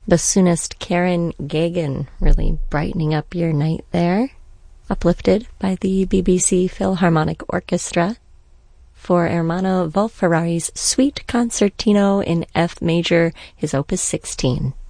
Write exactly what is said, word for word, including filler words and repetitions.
Bassoonist Karen Gagan really brightening up your night there, uplifted by the B B C Philharmonic Orchestra for Ermanno Wolf-Ferrari's Suite Concertino in F major, his opus sixteen.